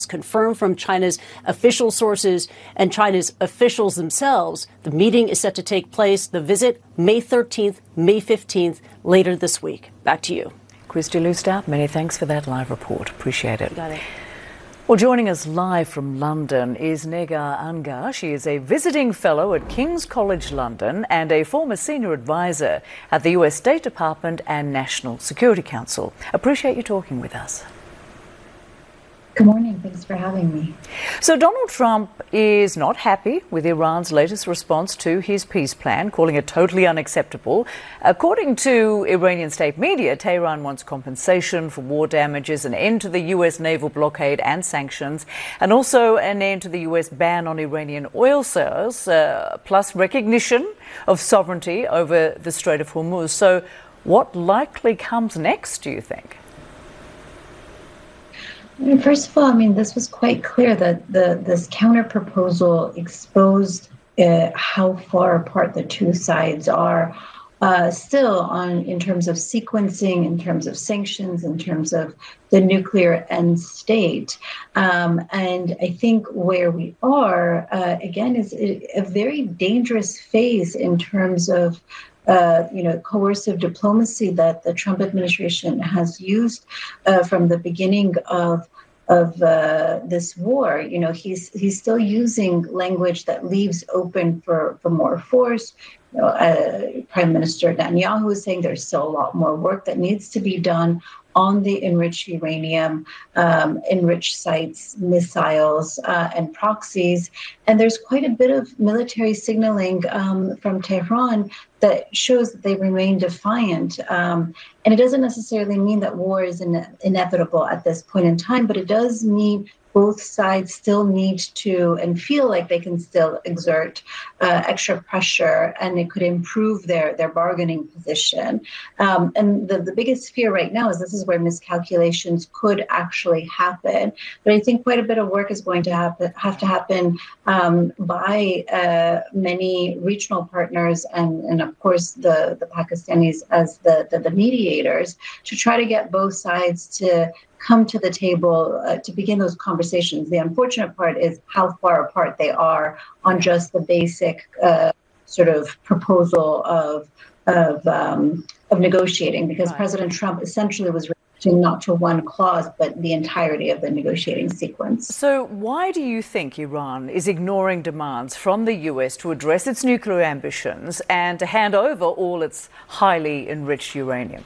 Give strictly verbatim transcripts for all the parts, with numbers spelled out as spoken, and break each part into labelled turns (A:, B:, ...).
A: confirmed from China's official sources and China's officials themselves. The meeting is set to take place, the visit, May thirteenth, May fifteenth, later this week. Back to you.
B: Christy Lustart, many thanks for that live report. Appreciate it.
A: You got it.
B: Well, joining us live from London is Negar Angar. She is a visiting fellow at King's College London and a former senior advisor at the U S State Department and National Security Council. Appreciate you talking with us.
C: Good morning. Thanks for having me.
B: So Donald Trump is not happy with Iran's latest response to his peace plan, calling it totally unacceptable. According to Iranian state media, Tehran wants compensation for war damages, an end to the U S naval blockade and sanctions, and also an end to the U S ban on Iranian oil sales, uh, plus recognition of sovereignty over the Strait of Hormuz. So what likely comes next, do you think?
C: First of all, I mean, this was quite clear that the this counter proposal exposed uh, how far apart the two sides are uh, still on in terms of sequencing, in terms of sanctions, in terms of the nuclear end state. Um, and I think where we are, uh, again, is a, a very dangerous phase in terms of Uh, you know, coercive diplomacy that the Trump administration has used uh, from the beginning of of uh, this war. You know, he's he's still using language that leaves open for, for more force. You know, uh, Prime Minister Netanyahu is saying there's still a lot more work that needs to be done on the enriched uranium, um, enriched sites, missiles, uh, and proxies. And there's quite a bit of military signaling um, from Tehran that shows that they remain defiant. Um, and it doesn't necessarily mean that war is ine- inevitable at this point in time, but it does mean both sides still need to and feel like they can still exert uh, extra pressure, and it could improve their, their bargaining position. Um, and the, the biggest fear right now is this is where miscalculations could actually happen. But I think quite a bit of work is going to happen, have to happen um, by uh, many regional partners and, and of course, the, the Pakistanis as the, the, the mediators to try to get both sides to come to the table uh, to begin those conversations. The unfortunate part is how far apart they are on just the basic uh, sort of proposal of of, um, of negotiating, because right. President Trump essentially was reacting not to one clause, but the entirety of the negotiating sequence.
B: So why do you think Iran is ignoring demands from the U S to address its nuclear ambitions and to hand over all its highly enriched uranium?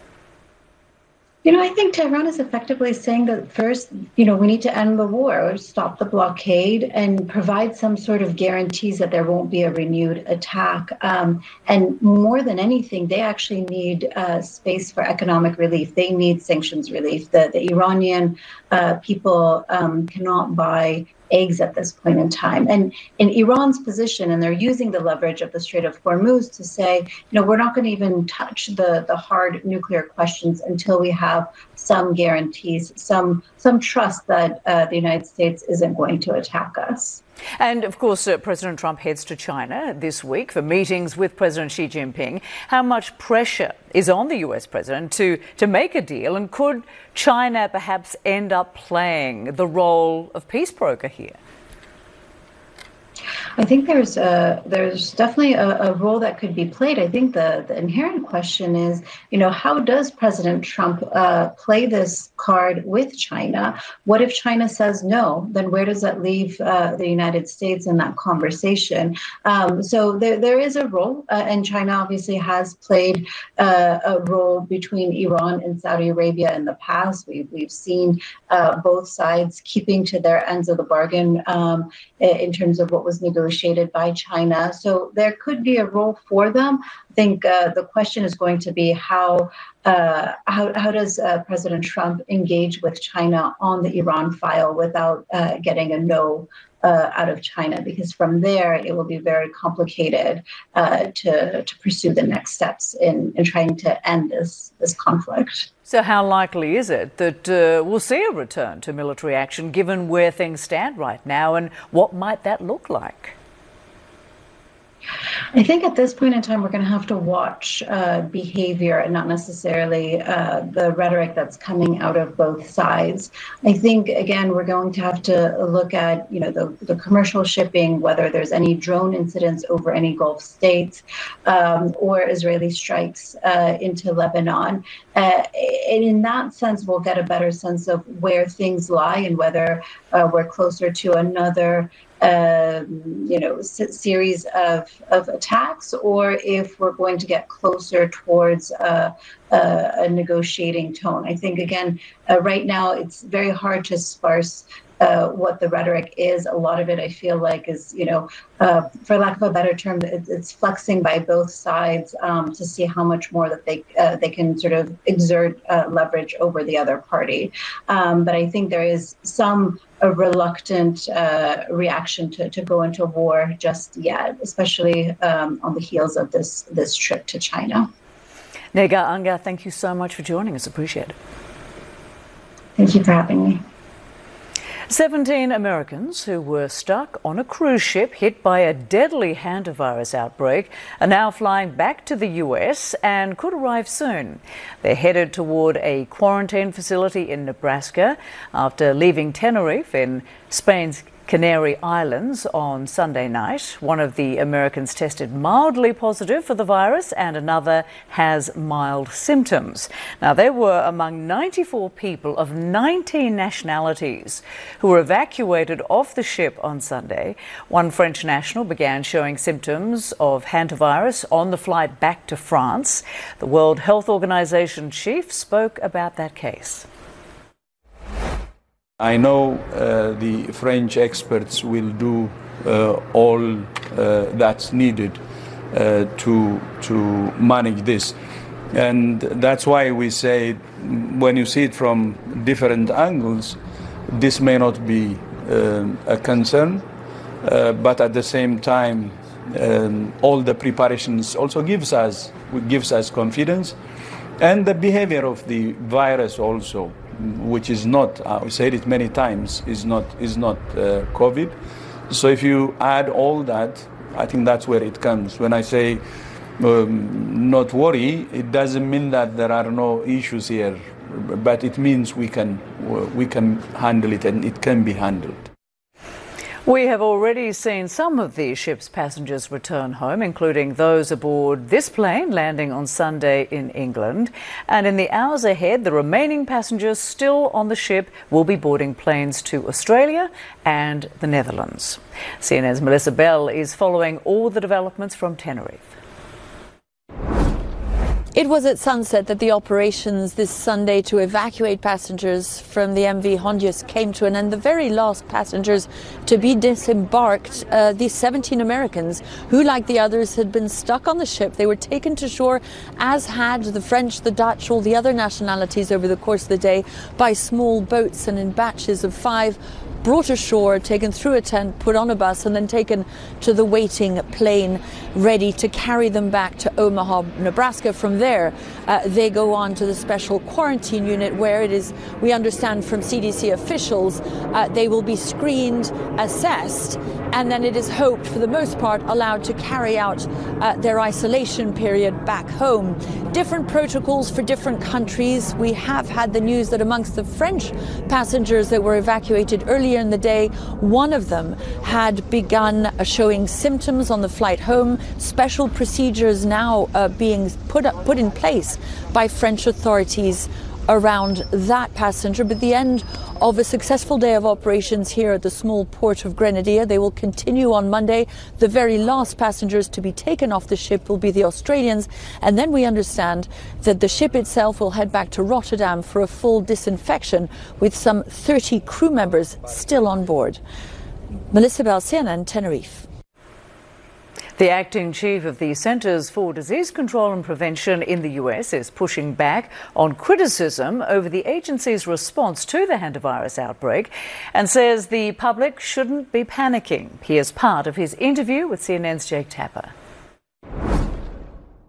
C: You know, I think Tehran is effectively saying that first, you know, we need to end the war, stop the blockade, and provide some sort of guarantees that there won't be a renewed attack. Um, and more than anything, they actually need uh, space for economic relief. They need sanctions relief. The, the Iranian uh, people um, cannot buy eggs at this point in time. And in Iran's position, and they're using the leverage of the Strait of Hormuz to say, you know, we're not going to even touch the, the hard nuclear questions until we have some guarantees, some some trust that uh, the United States isn't going to attack us.
B: And of course, uh, President Trump heads to China this week for meetings with President Xi Jinping. How much pressure is on the U S president to, to make a deal? And could China perhaps end up playing the role of peace broker here?
C: I think there's a, there's definitely a, a role that could be played. I think the, the inherent question is, you know, how does President Trump uh, play this card with China? What if China says no? Then where does that leave uh, the United States in that conversation? Um, so there, there is a role, uh, and China obviously has played uh, a role between Iran and Saudi Arabia in the past. We've, we've seen uh, both sides keeping to their ends of the bargain um, in terms of what was negotiated by China. So there could be a role for them. I think uh, the question is going to be how uh, how, how does uh, President Trump engage with China on the Iran file without uh, getting a no uh, out of China? Because from there, it will be very complicated uh, to, to pursue the next steps in, in trying to end this, this conflict.
B: So how likely is it that uh, we'll see a return to military action given where things stand right now, and what might that look like?
C: I think at this point in time, we're going to have to watch uh, behavior and not necessarily uh, the rhetoric that's coming out of both sides. I think, again, we're going to have to look at, you know, the, the commercial shipping, whether there's any drone incidents over any Gulf states um, or Israeli strikes uh, into Lebanon. Uh, and in that sense, we'll get a better sense of where things lie and whether uh, we're closer to another Uh, you know, series of, of attacks, or if we're going to get closer towards uh, uh, a negotiating tone. I think, again, uh, right now it's very hard to sparse uh, what the rhetoric is. A lot of it, I feel like, is, you know, uh, for lack of a better term, it, it's flexing by both sides um, to see how much more that they uh, they can sort of exert uh, leverage over the other party. Um, but I think there is some a reluctant uh, reaction to, to go into war just yet, especially um, on the heels of this this trip to China.
B: Nega Anga, thank you so much for joining us. Appreciate it.
C: Thank you for having me.
B: seventeen Americans who were stuck on a cruise ship hit by a deadly hantavirus outbreak are now flying back to the U S and could arrive soon. They're headed toward a quarantine facility in Nebraska after leaving Tenerife in Spain's Canary Islands on Sunday night. One of the Americans tested mildly positive for the virus and another has mild symptoms. Now, they were among ninety-four people of nineteen nationalities who were evacuated off the ship on Sunday. One French national began showing symptoms of hantavirus on the flight back to France. The World Health Organization chief spoke about that case.
D: I know uh, the French experts will do uh, all uh, that's needed uh, to, to manage this. And that's why we say, when you see it from different angles, this may not be um, a concern, uh, but at the same time, um, all the preparations also gives us, gives us confidence. And the behavior of the virus also, which is not, I said it many times, is not is not uh, COVID. So if you add all that, I think that's where it comes. When I say um, not worry, it doesn't mean that there are no issues here, but it means we can we can handle it and it can be handled.
B: We have already seen some of the ship's passengers return home, including those aboard this plane landing on Sunday in England. And in the hours ahead, the remaining passengers still on the ship will be boarding planes to Australia and the Netherlands. C N N's Melissa Bell is following all the developments from Tenerife.
E: It was at sunset that the operations this Sunday to evacuate passengers from the M V Hondius came to an end. The very last passengers to be disembarked, uh, these seventeen Americans who, like the others, had been stuck on the ship. They were taken to shore, as had the French, the Dutch, all the other nationalities over the course of the day, by small boats and in batches of five, brought ashore, taken through a tent, put on a bus, and then taken to the waiting plane ready to carry them back to Omaha, Nebraska. From there, uh, they go on to the special quarantine unit, where it is, we understand from C D C officials, uh, they will be screened, assessed, and then it is hoped, for the most part, allowed to carry out uh, their isolation period back home. Different protocols for different countries. We have had the news that amongst the French passengers that were evacuated earlier in the day, one of them had begun uh, showing symptoms on the flight home. Special procedures now uh, being put up, put in place by French authorities around that passenger. But the end of a successful day of operations here at the small port of Grenadier. They will continue on Monday. The very last passengers to be taken off the ship will be the Australians, and then we understand that the ship itself will head back to Rotterdam for a full disinfection, with some thirty crew members still on board. Melissa Bell, C N N, Tenerife.
B: The acting chief of the Centers for Disease Control and Prevention in the U S is pushing back on criticism over the agency's response to the hantavirus outbreak and says the public shouldn't be panicking. Here's part of his interview with C N N's Jake Tapper.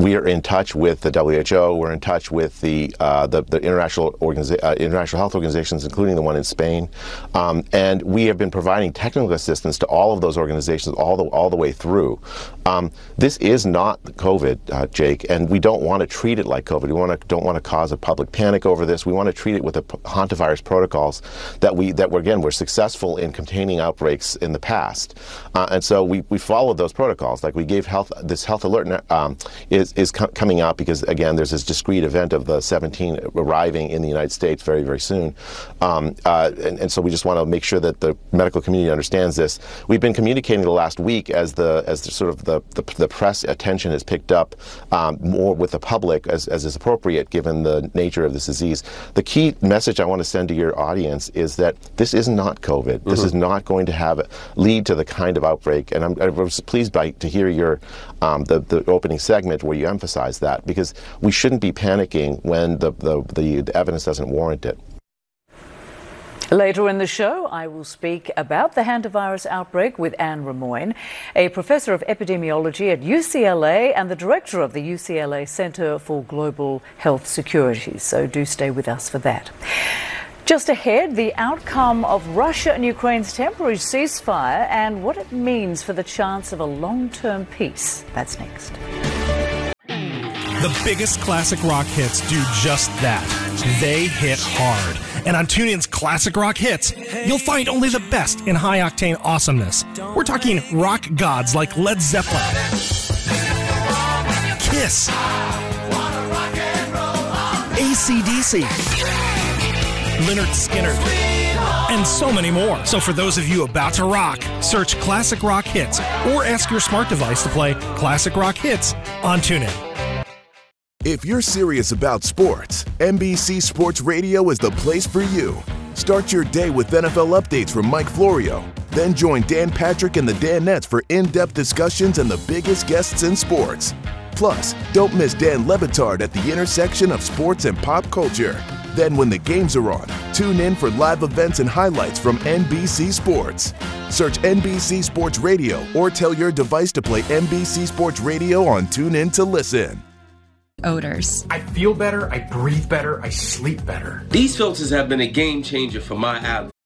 F: we are in touch with the W H O. We're in touch with the uh, the, the international organiza- uh, international health organizations, including the one in Spain, um, and we have been providing technical assistance to all of those organizations all the all the way through. Um, this is not COVID, uh, Jake, and we don't want to treat it like COVID. We want to don't want to cause a public panic over this. We want to treat it with the hantavirus protocols that we that we're again we're successful in containing outbreaks in the past, uh, and so we we followed those protocols. Like we gave health this health alert um, is is co- coming out because again there's this discrete event of the seventeen arriving in the United States very very soon, um, uh, and, and so we just want to make sure that the medical community understands this. We've been communicating the last week as the as the sort of the the, the press attention has picked up um, more with the public as as is appropriate given the nature of this disease. The key message I want to send to your audience is that this is not COVID. Mm-hmm. This is not going to have lead to the kind of outbreak, and I'm, I was pleased by to hear your um, the the opening segment where you emphasize that, because we shouldn't be panicking when the, the, the, the evidence doesn't warrant it.
B: Later in the show, I will speak about the hantavirus outbreak with Anne Remoyne, a professor of epidemiology at U C L A and the director of the U C L A Center for Global Health Security. So do stay with us for that. Just ahead, the outcome of Russia and Ukraine's temporary ceasefire and what it means for the chance of a long-term peace. That's next.
G: The biggest classic rock hits do just that. They hit hard. And on TuneIn's Classic Rock Hits, you'll find only the best in high-octane awesomeness. We're talking rock gods like Led Zeppelin, Kiss, A C D C, Lynyrd Skynyrd, and so many more. So for those of you about to rock, search Classic Rock Hits or ask your smart device to play Classic Rock Hits on TuneIn.
H: If you're serious about sports, N B C Sports Radio is the place for you. Start your day with N F L updates from Mike Florio. Then join Dan Patrick and the Danettes for in-depth discussions and the biggest guests in sports. Plus, don't miss Dan Le Batard at the intersection of sports and pop culture. Then when the games are on, tune in for live events and highlights from N B C Sports. Search N B C Sports Radio or tell your device to play N B C Sports Radio on TuneIn to listen.
I: Odors.
J: I feel better, I breathe better, I sleep better.
K: These filters have been a game changer for my allergies.